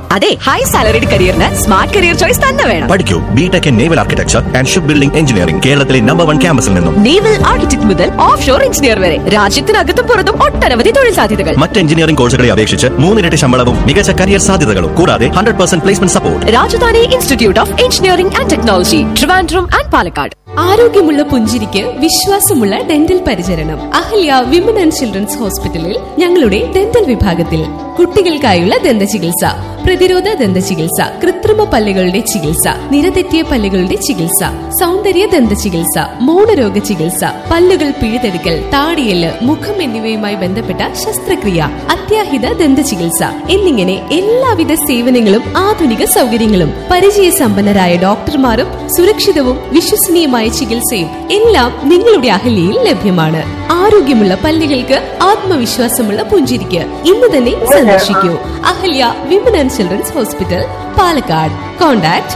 അതെ, high salaried കരിയറിന് smart career choice തന്നെ വേണം. പഠിക്കൂ BTech in naval architecture and ship building engineering, കേരളത്തിലെ നമ്പർ 1 ക്യാമ്പസിൽ നിന്നും. നേവൽ ആർക്കിടെക്ട് മുതൽ ഓഫ് ഷോർ എഞ്ചിനീയർ വരെ രാജ്യത്തിനകത്തും പുറത്തും ഒട്ടനവധി തൊഴിൽ സാധ്യതകൾ. മറ്റ് എഞ്ചിനീയറിംഗ് കോഴ്സുകളെ അപേക്ഷിച്ച് 3 ഇരട്ടി ശമ്പളവും മികച്ച കരിയർ സാധ്യതകളും കൂടാതെ 100% placement support. Rajdhani institute of engineering and technology, Trivandrum and Palakkad. ആരോഗ്യമുള്ള പുഞ്ചിരിക്ക് വിശ്വാസമുള്ള ഡെന്റൽ പരിചരണം അഹല്യ വിമൻ ആൻഡ് ചിൽഡ്രൻസ് ഹോസ്പിറ്റലിൽ ഞങ്ങളുടെ ഡെന്റൽ വിഭാഗത്തിൽ. കുട്ടികൾക്കായുള്ള ദന്ത ചികിത്സ, പ്രതിരോധ ദന്ത ചികിത്സ, കൃത്രിമ പല്ലുകളുടെ ചികിത്സ, നിരതെറ്റിയ പല്ലുകളുടെ ചികിത്സ, സൗന്ദര്യ ദന്ത ചികിത്സ, മൗനരോഗ ചികിത്സ, പല്ലുകൾ പിഴുതെടുക്കൽ, താടിയല്, മുഖം എന്നിവയുമായി ബന്ധപ്പെട്ട ശസ്ത്രക്രിയ, അത്യാഹിത ദന്ത ചികിത്സ എന്നിങ്ങനെ എല്ലാവിധ സേവനങ്ങളും ആധുനിക സൗകര്യങ്ങളും പരിചയസമ്പന്നരായ ഡോക്ടർമാരും സുരക്ഷിതവും വിശ്വസനീയമായ ചികിത്സയും എല്ലാം നിങ്ങളുടെ അഹല്യയിൽ ലഭ്യമാണ്. ആരോഗ്യമുള്ള പല്ലുകൾക്ക് ആത്മവിശ്വാസമുള്ള പുഞ്ചിരിക്ക് ഇന്ന് തന്നെ സന്ദർശിക്കൂ Ahalya women and children's hospital, Palakkad. Contact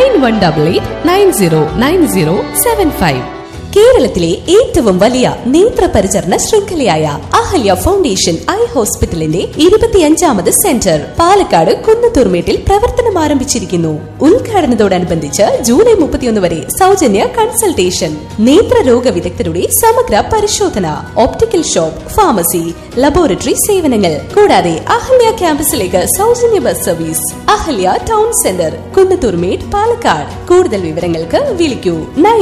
9188909075. കേരളത്തിലെ ഏറ്റവും വലിയ നേത്ര പരിചരണ ശൃംഖലയായ അഹല്യ ഫൗണ്ടേഷൻ ഐ ഹോസ്പിറ്റലിന്റെ 25ാമത് സെന്റർ പാലക്കാട് കുന്നത്തൂർമേട്ടിൽ പ്രവർത്തനം ആരംഭിച്ചിരിക്കുന്നു. ഉദ്ഘാടനത്തോടനുബന്ധിച്ച് ജൂലൈ 31 വരെ സൗജന്യ കൺസൾട്ടേഷൻ, നേത്രരോഗ വിദഗ്ധരുടെ സമഗ്ര പരിശോധന, ഓപ്റ്റിക്കൽ ഷോപ്പ്, ഫാർമസി, ലബോറട്ടറി സേവനങ്ങൾ കൂടാതെ അഹല്യ ക്യാമ്പസിലേക്ക് സൗജന്യ bus service. Ahalya town centre, Kunnathurmedu, Palakkad. കൂടുതൽ വിവരങ്ങൾക്ക് വിളിക്കൂ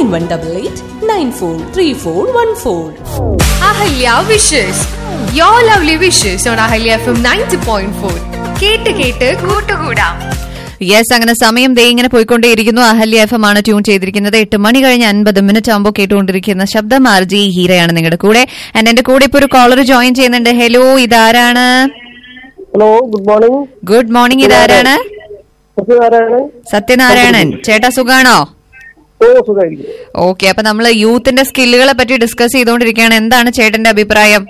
9188943414. Ahalya wishes, your lovely wishes on Ahalya FM 90.4. കേട്ട് കേട്ട് കൂട്ടുകൂടാം. യെസ്, അങ്ങനെ സമയം ദേ ഇങ്ങനെ പോയിക്കൊണ്ടേയിരിക്കുന്നു. അഹല്യ FM ആണ് ട്യൂൺ ചെയ്തിരിക്കുന്നത്. 8 മണി കഴിഞ്ഞ് 50 ആകുമ്പോൾ കേട്ടുകൊണ്ടിരിക്കുന്ന ശബ്ദം ആർജി ഹീരയാണ് നിങ്ങളുടെ കൂടെ. ആൻഡ് എന്റെ കൂടെ ഇപ്പൊ ഒരു കോളർ ജോയിൻ ചെയ്യുന്നുണ്ട്. ഹലോ, ഇതാരാണ്? Hello, good morning. Good morning. ഇതാരാണ്? സത്യനാരായണൻ. ചേട്ടാ സുഖാണോ? ഓക്കെ, അപ്പൊ നമ്മള് യൂത്തിന്റെ സ്കില്ലുകളെ പറ്റി ഡിസ്കസ് ചെയ്തുകൊണ്ടിരിക്കുകയാണ്. എന്താണ് ചേട്ടന്റെ അഭിപ്രായം?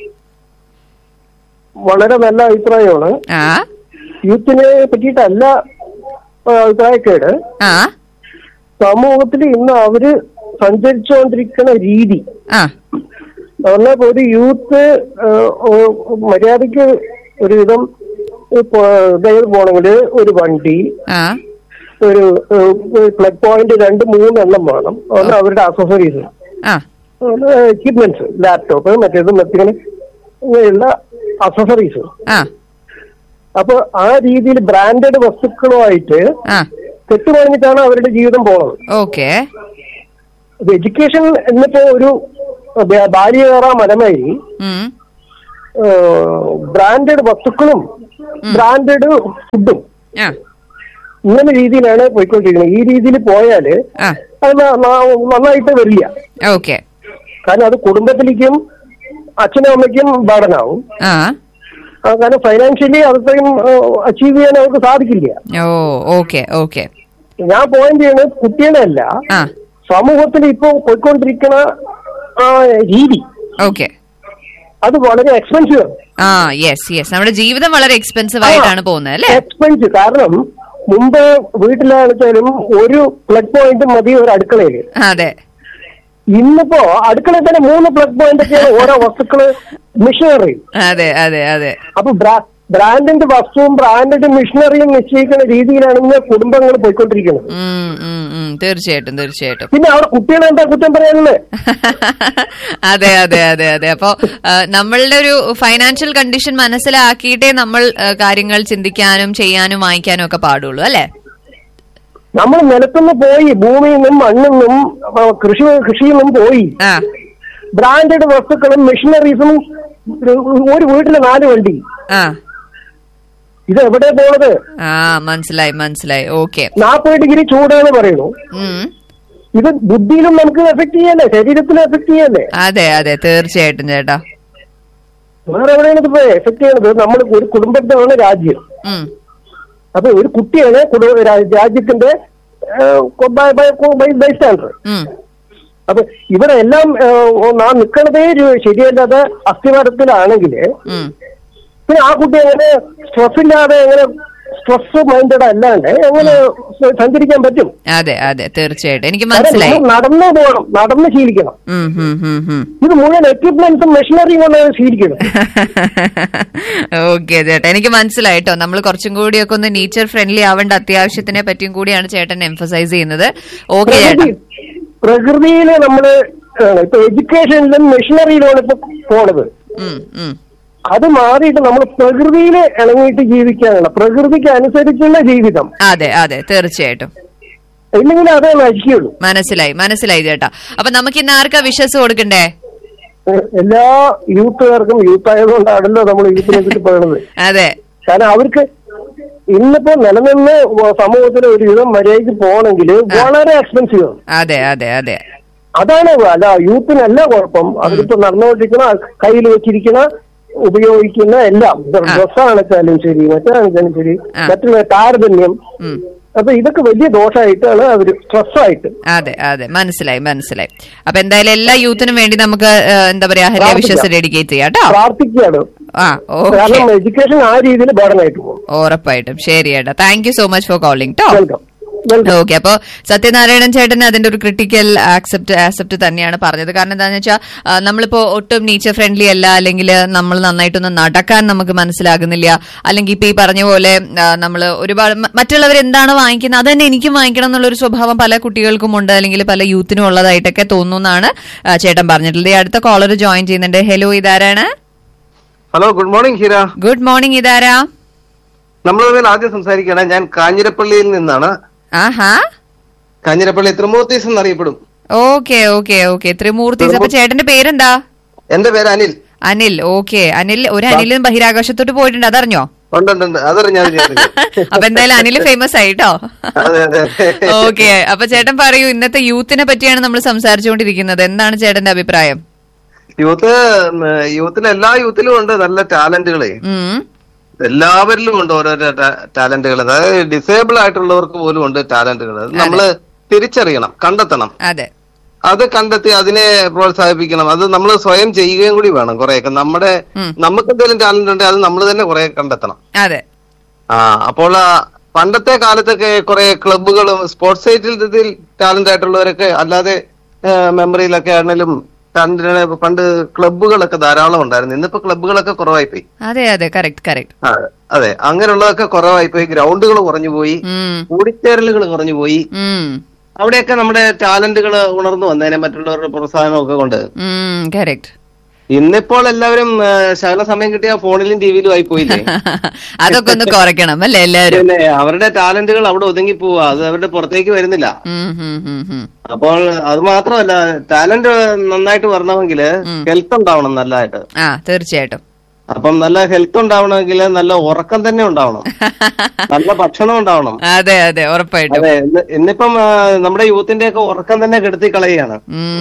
വളരെ നല്ല അഭിപ്രായമാണ്. യൂത്തിനെ പറ്റിയിട്ടല്ല അഭിപ്രായക്കേട്. സമൂഹത്തിൽ ഇന്ന് അവര് സഞ്ചരിച്ചുകൊണ്ടിരിക്കുന്ന രീതി, പറഞ്ഞാൽ ഒരു യൂത്ത് മര്യാദക്ക് ഒരുവിധം പോണെങ്കിൽ ഒരു വണ്ടി, ഒരു പ്ലഗ് പോയിന്റ് 2-3 എണ്ണം വേണം. അതുകൊണ്ട് അവരുടെ അക്സസറീസ്, എക്യുപ്മെന്റ്സ്, ലാപ്ടോപ്പ്, മറ്റേത് ഇങ്ങനെയുള്ള അക്സസറീസ്. അപ്പൊ ആ രീതിയിൽ ബ്രാൻഡഡ് വസ്തുക്കളുമായിട്ട് കെട്ടുപറഞ്ഞിട്ടാണ് അവരുടെ ജീവിതം പോണത്. ഓക്കെ, എഡ്യൂക്കേഷൻ എന്നിട്ട് ഒരു ബാല്യകാറ മലമായി ബ്രാൻഡഡ് വസ്തുക്കളും ബ്രാൻഡഡ് ഫുഡും ഇങ്ങനെ രീതിയിലാണ് പോയിക്കൊണ്ടിരിക്കുന്നത്. ഈ രീതിയിൽ പോയാല് അത് നന്നായിട്ട് വരില്ല. ഓക്കെ, കാരണം അത് കുടുംബത്തിലേക്കും അച്ഛനും അമ്മയ്ക്കും ബർഡനാവും. കാരണം ഫൈനാൻഷ്യലി അത്രയും അച്ചീവ് ചെയ്യാൻ അവർക്ക് സാധിക്കില്ല. ഞാൻ പോയിന്റ് ചെയ്യുന്നത് കുട്ടികളെയല്ല, സമൂഹത്തിൽ ഇപ്പൊ പോയിക്കൊണ്ടിരിക്കുന്ന രീതി അത് വളരെ എക്സ്പെൻസീവ്. നമ്മുടെ ജീവിതം വളരെ എക്സ്പെൻസീവ് ആയിട്ടാണ് പോകുന്നത് അല്ലേ? എക്സ്പെൻസീവ്. കാരണം മുമ്പ് വീട്ടിലാണെച്ചാലും ഒരു പ്ലഗ് പോയിന്റ് മതി ഒരു അടുക്കളയില്. അതെ, ഇന്നിപ്പോ അടുക്കളയിൽ തന്നെ 3 പ്ലഗ് പോയിന്റ് ഒക്കെയാണ് ഓരോ വസ്തുക്കള്, മെഷീനറി. അതെ അതെ അതെ. അപ്പൊ ബ്രാൻഡിന്റെ വസ്തുവും ബ്രാൻഡിന്റെ മെഷീനറിയും നിശ്ചയിക്കുന്ന രീതിയിലാണ് ഇന്ന് കുടുംബങ്ങൾ പോയിക്കൊണ്ടിരിക്കുന്നത്. തീർച്ചയായിട്ടും തീർച്ചയായിട്ടും. പിന്നെ അവിടെ കുട്ടികളെ എന്താ കുറ്റം പറയാനുള്ളത്? അതെ അതെ അതെ അതെ. അപ്പൊ നമ്മളുടെ ഒരു ഫൈനാൻഷ്യൽ കണ്ടീഷൻ മനസ്സിലാക്കിയിട്ടേ നമ്മൾ കാര്യങ്ങൾ ചിന്തിക്കാനും ചെയ്യാനും വാങ്ങിക്കാനും ഒക്കെ പാടുള്ളൂ അല്ലെ? നമ്മൾ നിലത്തുനിന്ന് പോയി, ഭൂമിയിൽ നിന്നും മണ്ണിൽ നിന്നും കൃഷിയിൽ നിന്നും പോയി ബ്രാൻഡഡ് വസ്തുക്കളും മെഷീനറീസും, ഒരു വീട്ടില് 4 വണ്ടി. ഇത് എവിടെ പോണത്? മനസ്സിലായി മനസ്സിലായി. ഓക്കെ, 40 ഡിഗ്രി ചൂടാന്ന് പറയുന്നു. ഇത് ബുദ്ധിയിലും നമുക്ക് എഫക്ട് ചെയ്യല്ലേ, ശരീരത്തിലും എഫക്ട് ചെയ്യല്ലേ? അതെ അതെ, തീർച്ചയായിട്ടും ചേട്ടാ. വേറെ എവിടെയാണ് ഇത് എഫക്ട് ചെയ്യണത്? നമ്മൾ ഒരു കുടുംബത്തിലാണ് രാജ്യം. അപ്പൊ ഒരു കുട്ടിയാണ് രാജ്യത്തിന്റെ ബൈസ്റ്റാൻഡർ. അപ്പൊ ഇവിടെ എല്ലാം നാം നിൽക്കണതേ ശരിയല്ലാതെ അസ്ഥിവാരത്തിലാണെങ്കിൽ പിന്നെ ആ കുട്ടി എങ്ങനെ സ്ട്രെസ് ഇല്ലാതെ എങ്ങനെ സ്ട്രെസ് മൈൻഡഡ് അല്ലാണ്ട് എങ്ങനെ സഞ്ചരിക്കാൻ പറ്റും? അതെ അതെ തീർച്ചയായിട്ടും എനിക്ക് മനസ്സിലായി. നടന്നു പോകണം, നടന്ന് ശീലിക്കണം. ഇത് മുഴുവൻ എക്യുപ്മെന്റ്സും മെഷീനറിയും കൊണ്ട് ശീലിക്കണം. ഓക്കെ ചേട്ടാ, എനിക്ക് മനസ്സിലായിട്ടോ. നമ്മൾ കുറച്ചും കൂടിയൊക്കെ ഒന്ന് നേച്ചർ ഫ്രണ്ട്ലി ആവേണ്ട അത്യാവശ്യത്തിനെ പറ്റിയും കൂടിയാണ് ചേട്ടൻ എംഫസൈസ് ചെയ്യുന്നത്. ഓക്കെ ചേട്ടാ. പ്രകൃതിയില് നമ്മള് ഇപ്പൊ എഡ്യൂക്കേഷനിലും മെഷീനറിയിലാണ് ഇപ്പൊ പോണത്. അത് മാറിയിട്ട് നമ്മൾ പ്രകൃതിയിൽ ഇണങ്ങിയിട്ട് ജീവിക്കാനാണ്, പ്രകൃതിക്ക് അനുസരിച്ചുള്ള ജീവിതം. അതെ അതെ തീർച്ചയായിട്ടും. ഇല്ലെങ്കിൽ അതേ നശിക്കുള്ളൂ. മനസ്സിലായി ചേട്ടാ. അപ്പൊ നമുക്ക് ഇന്ന് ആർക്കാ വിശ്വാസം കൊടുക്കണ്ടേ? എല്ലാ യൂത്തുകാർക്കും. യൂത്ത് ആയതുകൊണ്ടാണല്ലോ നമ്മൾ യൂത്തിനെ പറ്റി പറയുന്നത്. അതെ, കാരണം അവർക്ക് ഇന്നിപ്പോ നിലനിന്ന് സമൂഹത്തിൽ ഒരു വിധം മര്യാദയ്ക്ക് പോകണമെങ്കിൽ വളരെ എക്സ്പെൻസീവ് ആണ്. അതെ അതെ അതെ അതാണ്. അല്ല യൂത്തിനല്ല കുഴപ്പം. അവരിപ്പോ നടന്നുകൊണ്ടിരിക്കണ, കയ്യിൽ വെച്ചിരിക്കണ, ഉപയോഗിക്കുന്ന എല്ലാം, ഡ്രസ്സാണെച്ചാലും ശരി, മറ്റാണെച്ചാലും ശരി, മറ്റുള്ള താരതമ്യം, അപ്പൊ ഇതൊക്കെ വലിയ ദോഷമായിട്ടാണ് അവര് സ്ട്രെസ്സായിട്ട്. അതെ അതെ മനസ്സിലായി. അപ്പൊ എന്തായാലും എല്ലാ യൂത്തിനും വേണ്ടി നമുക്ക് എന്താ പറയാ വിശ്വാസം ഡെഡിക്കേറ്റ് ചെയ്യാം കേട്ടോ. പ്രാർത്ഥിക്കുകയാണ്. കാരണം എഡ്യൂക്കേഷൻ ആ രീതിയിൽ ബർഡനായിട്ട് പോകും. ഉറപ്പായിട്ടും. ശരി ഏട്ടാ, thank you so much for calling ട്ടോ. വെൽക്കം. ഓക്കെ. അപ്പൊ സത്യനാരായണൻ ചേട്ടന് അതിന്റെ ഒരു ക്രിട്ടിക്കൽ ആക്സെപ്റ്റ് തന്നെയാണ് പറഞ്ഞത്. കാരണം എന്താണെന്ന് വെച്ചാൽ നമ്മളിപ്പോ ഒട്ടും നേച്ചർ ഫ്രണ്ട്ലി അല്ല, അല്ലെങ്കിൽ നമ്മൾ നന്നായിട്ടൊന്നും നടക്കാൻ നമുക്ക് മനസ്സിലാകുന്നില്ല, അല്ലെങ്കിൽ ഇപ്പൊ ഈ പറഞ്ഞ പോലെ നമ്മൾ ഒരുപാട് മറ്റുള്ളവർ എന്താണ് വാങ്ങിക്കുന്നത് അത് തന്നെ എനിക്കും വാങ്ങിക്കണം എന്നുള്ളൊരു സ്വഭാവം പല കുട്ടികൾക്കും ഉണ്ട്, അല്ലെങ്കിൽ പല യൂത്തിനും ഉള്ളതായിട്ടൊക്കെ തോന്നുന്നതാണ് ചേട്ടൻ പറഞ്ഞിട്ടുള്ളത്. അടുത്ത കോളർ ജോയിൻ ചെയ്യുന്നുണ്ട്. ഹലോ, ഇതാരാണ്? Hello, good morning Heera. Good morning. ഇതാരാ? നമ്മൾ ആദ്യം സംസാരിക്കണം. ഞാൻ കാഞ്ഞിരപ്പള്ളിയിൽ നിന്നാണ്. കാഞ്ഞിരപ്പള്ളി ത്രിമൂർത്തീസ് എന്നറിയപ്പെടും. ഓക്കെ ത്രിമൂർത്തീസ്. അപ്പൊ ചേട്ടന്റെ പേരെന്താ? എന്റെ പേര് അനിൽ. അനിൽ. ഓക്കെ. ഒരു അനിലും ബഹിരാകാശത്തോട്ട് പോയിട്ടുണ്ട്, അതറിഞ്ഞോ? ഉണ്ട്, അതറിഞ്ഞു. അപ്പൊ എന്തായാലും അനിൽ ഫേമസ് ആയിട്ടോ. ഓക്കെ. അപ്പൊ ചേട്ടൻ പറയൂ, ഇന്നത്തെ യൂത്തിനെ പറ്റിയാണ് നമ്മൾ സംസാരിച്ചുകൊണ്ടിരിക്കുന്നത്. എന്താണ് ചേട്ടന്റെ അഭിപ്രായം? യൂത്തിൽ എല്ലാ യൂത്തിലും ഉണ്ട് നല്ല ടാലന്റുകളെ. എല്ലാവരിലും ഉണ്ട് ഓരോരോ ടാലന്റുകൾ. അതായത് ഡിസേബിൾ ആയിട്ടുള്ളവർക്ക് പോലും ഉണ്ട് ടാലന്റുകൾ. നമ്മള് തിരിച്ചറിയണം, കണ്ടെത്തണം. അതെ, അത് കണ്ടെത്തി അതിനെ പ്രോത്സാഹിപ്പിക്കണം. അത് നമ്മൾ സ്വയം ചെയ്യുകയും കൂടി വേണം. കുറെയൊക്കെ നമുക്ക് എന്തെങ്കിലും ടാലന്റ് ഉണ്ടെങ്കിൽ അത് നമ്മൾ തന്നെ കുറെ കണ്ടെത്തണം. അതെ. അപ്പോൾ പണ്ടത്തെ കാലത്തൊക്കെ കുറെ ക്ലബുകളും സ്പോർട്സ് സൈറ്റിൽ ടാലന്റ് ആയിട്ടുള്ളവരൊക്കെ അല്ലാതെ മെമ്മറിയിലൊക്കെ ആണെങ്കിലും പണ്ട് ക്ലബുകളൊക്കെ ധാരാളം ഉണ്ടായിരുന്നു. ഇന്നിപ്പോ ക്ലബുകളൊക്കെ കുറവായിപ്പോയി. അതെ, അങ്ങനെയുള്ളതൊക്കെ കുറവായിപ്പോയി. ഗ്രൗണ്ടുകൾ കുറഞ്ഞുപോയി, കൂടിച്ചേരലുകൾ കുറഞ്ഞുപോയി. അവിടെയൊക്കെ നമ്മുടെ ടാലന്റുകൾ ഉണർന്നു വന്നേനെ മറ്റുള്ളവരുടെ പ്രോത്സാഹനമൊക്കെ കൊണ്ട്. ഇന്നിപ്പോൾ എല്ലാവരും ശകല സമയം കിട്ടിയ ഫോണിലും ടിവിയിലും ആയി പോയില്ലേ. അതൊക്കെ ഒന്ന് കുറയ്ക്കണം അല്ലേ എല്ലാവരും. പിന്നെ അവരുടെ ടാലന്റുകൾ അവിടെ ഒതുങ്ങി പോവാ, അത് അവരുടെ പുറത്തേക്ക് വരുന്നില്ല. അപ്പോൾ അത് മാത്രമല്ല, ടാലന്റ് നന്നായിട്ട് വരണമെങ്കിൽ ഹെൽത്ത് ഉണ്ടാവണം നല്ലതായിട്ട്. തീർച്ചയായിട്ടും. അപ്പം നല്ല ഹെൽത്ത് ഉണ്ടാവണമെങ്കിൽ നല്ല ഉറക്കം തന്നെ ഉണ്ടാവണം, നല്ല ഭക്ഷണം ഉണ്ടാവണം. അതെ അതെ ഉറപ്പായിട്ടും. അതെ, ഇന്നിപ്പം നമ്മുടെ യൂത്തിന്റെ ഒക്കെ ഉറക്കം തന്നെ കെടുത്തി കളയാണ്.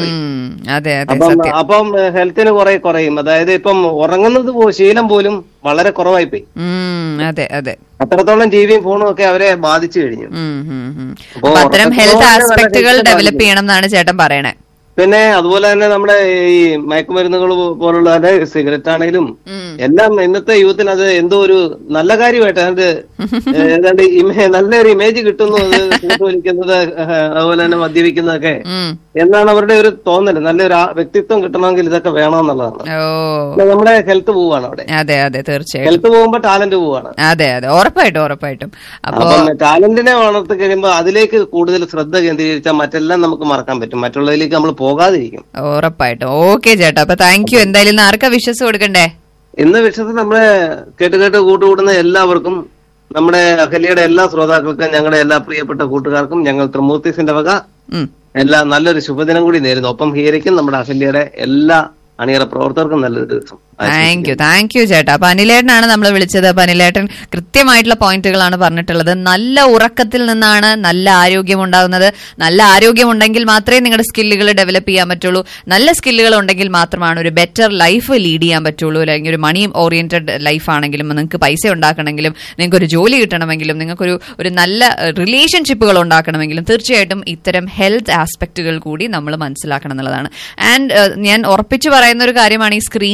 അപ്പം ഹെൽത്തിന് കുറെ കുറയും. അതായത് ഇപ്പം ഉറങ്ങുന്നത് ശീലം പോലും വളരെ കുറവായിപ്പോയി. അതെ അതെ, അത്രത്തോളം ടിവിയും ഫോണും ഒക്കെ അവരെ ബാധിച്ചു കഴിഞ്ഞു. അത്തരം ഹെൽത്ത് ആസ്പെക്ടുകൾ ഡെവലപ്പ് ചെയ്യണം എന്നാണ് ചേട്ടൻ പറയണേ. പിന്നെ അതുപോലെ തന്നെ നമ്മുടെ ഈ മയക്കുമരുന്നുകൾ പോലുള്ള സിഗരറ്റ് ആണെങ്കിലും എല്ലാം ഇന്നത്തെ യൂത്തിന് അത് എന്തോ ഒരു നല്ല കാര്യമായിട്ട് അതിന്റെ ഏതാണ്ട് നല്ലൊരു ഇമേജ് കിട്ടുന്നു. അത് വലിക്കുന്നത് അതുപോലെ തന്നെ മദ്യപിക്കുന്നതൊക്കെ എന്നാണ് അവരുടെ ഒരു തോന്നല്. നല്ലൊരു വ്യക്തിത്വം കിട്ടണമെങ്കിൽ ഇതൊക്കെ വേണമെന്നുള്ളതാണ്. നമ്മുടെ ഹെൽത്ത് പോവാണ് അവിടെ. അതെ അതെ തീർച്ചയായും. ഹെൽത്ത് പോകുമ്പോ ടാലന്റ് പോവാണ്. അതെ അതെ ഉറപ്പായിട്ടും. അപ്പം ടാലന്റിനെ വളർത്തി കഴിയുമ്പോൾ അതിലേക്ക് കൂടുതൽ ശ്രദ്ധ കേന്ദ്രീകരിച്ചാൽ മറ്റെല്ലാം നമുക്ക് മറക്കാൻ പറ്റും, മറ്റുള്ളതിലേക്ക് നമ്മൾ പോകാതിരിക്കും. ഉറപ്പായിട്ടും. ഓക്കെ ചേട്ടാ, അപ്പൊ താങ്ക് യു. എന്തായാലും ആർക്കാ വിശ്വസം കൊടുക്കണ്ടേ? ഇന്ന് വിശ്വസം നമ്മളെ കേട്ട് കൂട്ടുകൂടുന്ന എല്ലാവർക്കും, നമ്മുടെ അഹല്യയുടെ എല്ലാ ശ്രോതാക്കൾക്കും, ഞങ്ങളുടെ എല്ലാ പ്രിയപ്പെട്ട കൂട്ടുകാർക്കും ഞങ്ങൾ ത്രിമൂർത്തീസിന്റെ വക എല്ലാ നല്ലൊരു ശുഭദിനം കൂടി നേരുന്നു. ഒപ്പം ഹീരയ്ക്കും നമ്മുടെ അഹല്യയുടെ എല്ലാ അണിയറ പ്രവർത്തകർക്കും നല്ലൊരു ദിവസം. താങ്ക് യു ചേട്ടാ. അപ്പൊ അനിലേട്ടനാണ് നമ്മൾ വിളിച്ചത്. അപ്പൊ അനിലേട്ടൻ കൃത്യമായിട്ടുള്ള പോയിന്റുകളാണ് പറഞ്ഞിട്ടുള്ളത്. നല്ല ഉറക്കത്തിൽ നിന്നാണ് നല്ല ആരോഗ്യം ഉണ്ടാകുന്നത്. നല്ല ആരോഗ്യം ഉണ്ടെങ്കിൽ മാത്രമേ നിങ്ങളുടെ സ്കില്ലുകൾ ഡെവലപ്പ് ചെയ്യാൻ പറ്റുള്ളൂ. നല്ല സ്കില്ലുകൾ ഉണ്ടെങ്കിൽ മാത്രമാണ് ഒരു ബെറ്റർ ലൈഫ് ലീഡ് ചെയ്യാൻ പറ്റുള്ളൂ. അല്ലെങ്കിൽ ഒരു മണി ഓറിയന്റഡ് ലൈഫ് ആണെങ്കിലും, നിങ്ങൾക്ക് പൈസ ഉണ്ടാക്കണമെങ്കിലും, നിങ്ങൾക്ക് ഒരു ജോലി കിട്ടണമെങ്കിലും, നിങ്ങൾക്കൊരു നല്ല റിലേഷൻഷിപ്പുകൾ ഉണ്ടാക്കണമെങ്കിലും തീർച്ചയായിട്ടും ഇത്തരം ഹെൽത്ത് ആസ്പെക്റ്റുകൾ കൂടി നമ്മൾ മനസ്സിലാക്കണം എന്നുള്ളതാണ്. ആൻഡ് ഞാൻ ഉറപ്പിച്ചു പറയുന്ന ഒരു കാര്യമാണ്, ഈ സ്ക്രീൻ ടൈം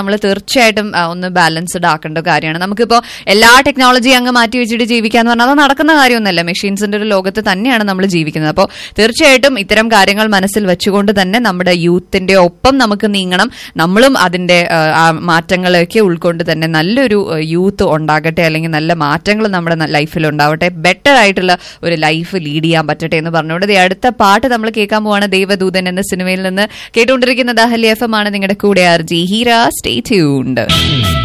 നമ്മൾ തീർച്ചയായിട്ടും ഒന്ന് ബാലൻസ്ഡ് ആക്കേണ്ട കാര്യമാണ്. നമുക്കിപ്പോൾ എല്ലാ ടെക്നോളജി അങ്ങ് മാറ്റി വെച്ചിട്ട് ജീവിക്കാന്ന് പറഞ്ഞാൽ അത് നടക്കുന്ന കാര്യമൊന്നുമല്ല. മെഷീൻസിന്റെ ഒരു ലോകത്ത് തന്നെയാണ് നമ്മൾ ജീവിക്കുന്നത്. അപ്പോൾ തീർച്ചയായിട്ടും ഇത്തരം കാര്യങ്ങൾ മനസ്സിൽ വെച്ചുകൊണ്ട് തന്നെ നമ്മുടെ യൂത്തിന്റെ ഒപ്പം നമുക്ക് നീങ്ങണം. നമ്മളും അതിന്റെ മാറ്റങ്ങളൊക്കെ ഉൾക്കൊണ്ട് തന്നെ നല്ലൊരു യൂത്ത് ഉണ്ടാകട്ടെ, അല്ലെങ്കിൽ നല്ല മാറ്റങ്ങൾ നമ്മുടെ ലൈഫിൽ ഉണ്ടാവട്ടെ, ബെറ്റർ ആയിട്ടുള്ള ഒരു ലൈഫ് ലീഡ് ചെയ്യാൻ പറ്റട്ടെ എന്ന് പറഞ്ഞുകൊണ്ട് അടുത്ത പാട്ട് നമ്മൾ കേൾക്കാൻ പോവാണ്. ദേവദൂതൻ എന്ന സിനിമയിൽ നിന്ന്. കേട്ടുകൊണ്ടിരിക്കുന്നത് അഹല്യ FM ആണ്. നിങ്ങളുടെ കൂടെ RJ ഹീര. Stay tuned.